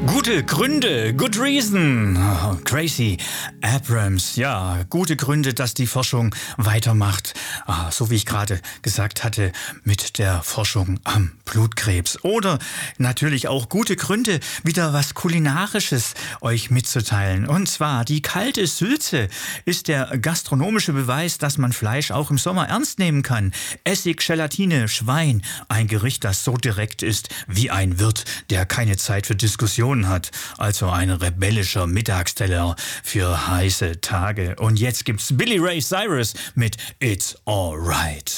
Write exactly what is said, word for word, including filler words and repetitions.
Gute Gründe, good reason. Oh, Tracy Abrams, ja, gute Gründe, dass die Forschung weitermacht. Ah, so wie ich gerade gesagt hatte, mit der Forschung am Blutkrebs. Oder natürlich auch gute Gründe, wieder was Kulinarisches euch mitzuteilen. Und zwar die kalte Sülze ist der gastronomische Beweis, dass man Fleisch auch im Sommer ernst nehmen kann. Essig, Gelatine, Schwein, ein Gericht, das so direkt ist wie ein Wirt, der keine Zeit für Diskussionen hat. Also ein rebellischer Mittagsteller für heiße Tage. Und jetzt gibt's Billy Ray Cyrus mit It's Alright.